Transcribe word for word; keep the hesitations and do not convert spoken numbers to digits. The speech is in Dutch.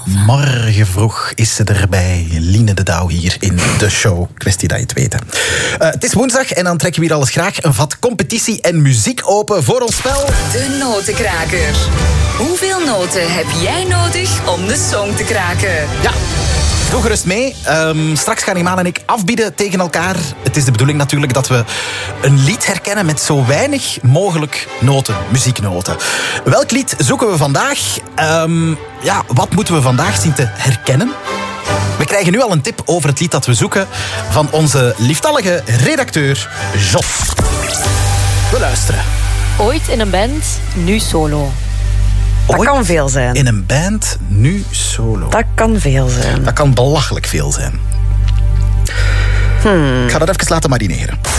Morgen vroeg is ze erbij. Line de Douw hier in de show. Kwestie dat je het weet. Uh, het is woensdag en dan trekken we hier alles graag een vat competitie en muziek open voor ons spel. De Notenkraker. Hoeveel noten heb jij nodig om de song te kraken? Ja. Doe gerust mee. Um, straks gaan Iman en ik afbieden tegen elkaar. Het is de bedoeling natuurlijk dat we een lied herkennen met zo weinig mogelijk noten, muzieknoten. Welk lied zoeken we vandaag? Um, ja, wat moeten we vandaag zien te herkennen? We krijgen nu al een tip over het lied dat we zoeken van onze lieftallige redacteur Jos. We luisteren. Ooit in een band, nu solo. Dat Ooit kan veel zijn. In een band, nu solo. Dat kan veel zijn. Dat kan belachelijk veel zijn. Hmm. Ik ga dat even laten marineren.